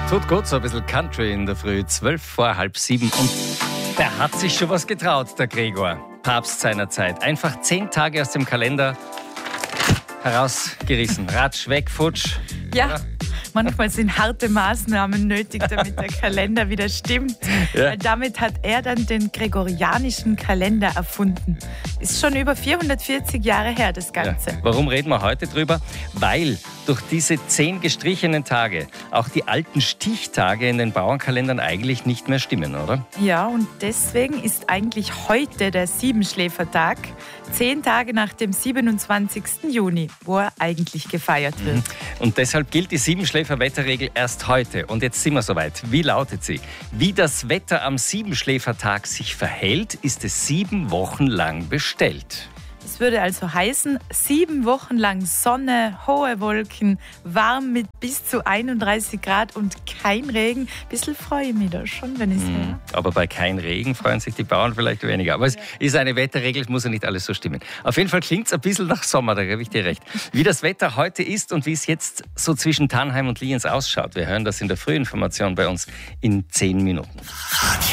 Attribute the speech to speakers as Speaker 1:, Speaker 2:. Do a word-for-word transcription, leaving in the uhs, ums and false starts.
Speaker 1: Tut gut, so ein bisschen Country in der Früh, zwölf vor halb sieben. Und der hat sich schon was getraut, der Gregor, Papst seiner Zeit. Einfach zehn Tage aus dem Kalender herausgerissen. Ratsch, weg, futsch.
Speaker 2: Ja,
Speaker 1: Oder?
Speaker 2: Manchmal sind harte Maßnahmen nötig, damit der Kalender wieder stimmt.
Speaker 1: Ja.
Speaker 2: Weil damit hat er dann den gregorianischen Kalender erfunden. Ist schon über vierhundertvierzig Jahre her, das Ganze.
Speaker 1: Ja. Warum reden wir heute drüber? Weil durch diese zehn gestrichenen Tage auch die alten Stichtage in den Bauernkalendern eigentlich nicht mehr stimmen, oder?
Speaker 2: Ja, und deswegen ist eigentlich heute der Siebenschläfertag, zehn Tage nach dem siebenundzwanzigsten Juni, wo er eigentlich gefeiert wird.
Speaker 1: Und deshalb gilt die Siebenschläfer-Wetterregel erst heute. Und jetzt sind wir soweit. Wie lautet sie? Wie das Wetter am Siebenschläfertag sich verhält, ist es sieben Wochen lang bestellt.
Speaker 2: Es würde also heißen, sieben Wochen lang Sonne, hohe Wolken, warm mit bis zu einunddreißig Grad und kein Regen. Ein bisschen freue ich mich da schon, wenn ich es höre.
Speaker 1: Aber bei kein Regen freuen sich die Bauern vielleicht weniger. Aber es ist eine Wetterregel, es muss ja nicht alles so stimmen. Auf jeden Fall klingt es ein bisschen nach Sommer, da gebe ich dir recht. Wie das Wetter heute ist und wie es jetzt so zwischen Tannheim und Lienz ausschaut, wir hören das in der Frühinformation bei uns in zehn Minuten.